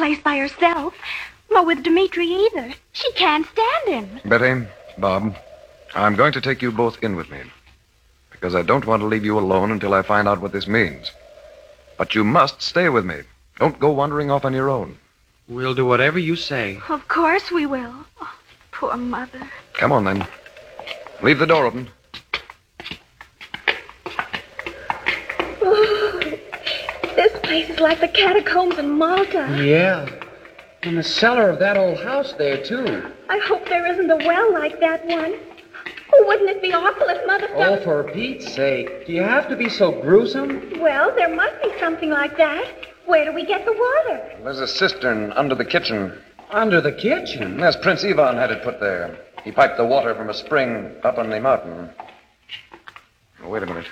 place by herself. Nor with Dimitri either. She can't stand him. Betty, Bob, I'm going to take you both in with me. Because I don't want to leave you alone until I find out what this means. But you must stay with me. Don't go wandering off on your own. We'll do whatever you say. Of course we will. Oh, poor Mother. Come on, then. Leave the door open. This place is like the catacombs in Malta. Yeah. And the cellar of that old house there, too. I hope there isn't a well like that one. Oh, wouldn't it be awful if Mother Oh, found... for Pete's sake. Do you have to be so gruesome? Well, there must be something like that. Where do we get the water? There's a cistern under the kitchen. Under the kitchen? Yes, Prince Ivan had it put there. He piped the water from a spring up on the mountain. Oh, wait a minute.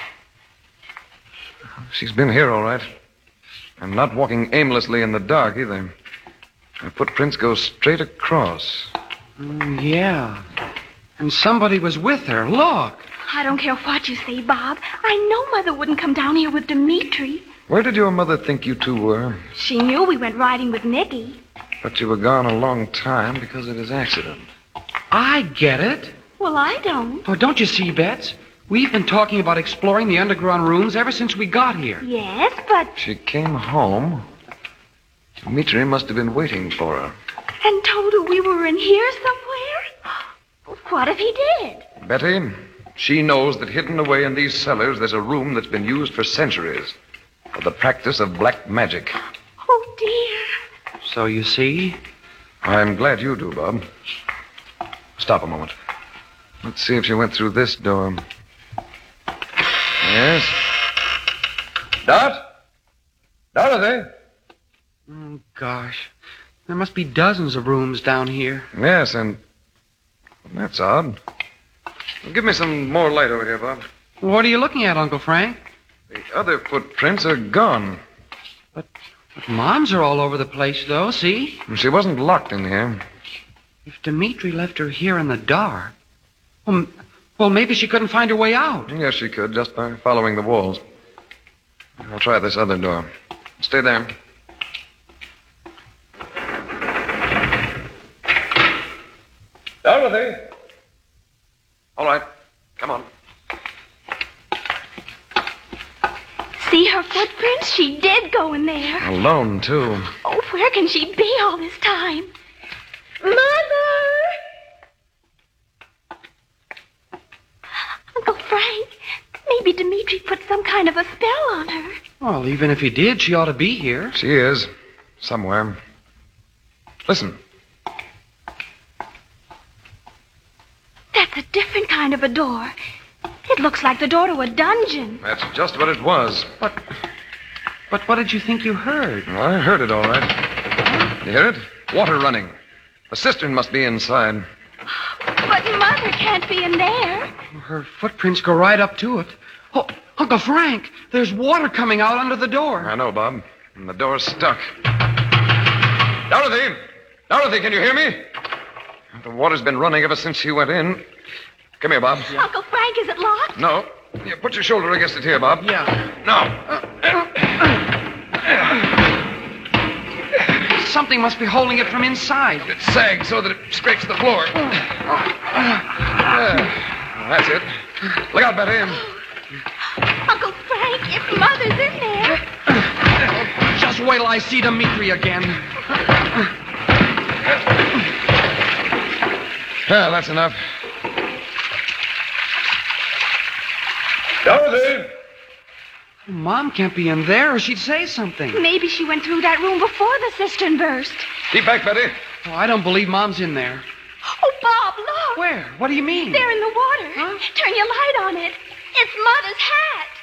She's been here, all right. I'm not walking aimlessly in the dark, either. Her footprints go straight across. Yeah. And somebody was with her. Look. I don't care what you say, Bob. I know Mother wouldn't come down here with Dimitri. Where did your mother think you two were? She knew we went riding with Nicky. But you were gone a long time because of his accident. I get it. Well, I don't. Oh, don't you see, Bets? We've been talking about exploring the underground rooms ever since we got here. Yes, but... She came home. Dimitri must have been waiting for her. And told her we were in here somewhere? What if he did? Betty, she knows that hidden away in these cellars there's a room that's been used for centuries for the practice of black magic. Oh, dear. So you see? I'm glad you do, Bob. Stop a moment. Let's see if she went through this door. Yes. Dot? Dorothy? Oh, gosh. There must be dozens of rooms down here. Yes, and that's odd. Give me some more light over here, Bob. What are you looking at, Uncle Frank? The other footprints are gone. But Mom's are all over the place, though, see? She wasn't locked in here. If Dimitri left her here in the dark... Well, maybe she couldn't find her way out. Yes, she could, just by following the walls. I'll try this other door. Stay there. Dorothy! All right. Come on. See her footprints? She did go in there. Alone, too. Oh, where can she be all this time? Mother! Uncle Frank, maybe Dimitri put some kind of a spell on her. Well, even if he did, she ought to be here. She is. Somewhere. Listen. That's a different kind of a door. It looks like the door to a dungeon. That's just what it was. But what did you think you heard? Well, I heard it all right. You hear it? Water running. The cistern must be inside. But Mother can't be in there. Her footprints go right up to it. Oh, Uncle Frank, there's water coming out under the door. I know, Bob. And the door's stuck. Dorothy! Dorothy, can you hear me? The water's been running ever since she went in. Come here, Bob. Yeah. Uncle Frank, is it locked? No. Yeah, put your shoulder against it here, Bob. Yeah. No. Something must be holding it from inside. It sags so that it scrapes the floor. That's it. Look out, Betty. Uncle Frank, if Mother's in there. Just wait till I see Dimitri again. Well, that's enough. Dorothy! Mom can't be in there or she'd say something. Maybe she went through that room before the cistern burst. Keep back, Betty. Oh, I don't believe Mom's in there. Oh, Bob, look. Where? What do you mean? There in the water. Huh? Turn your light on it. It's Mother's hat.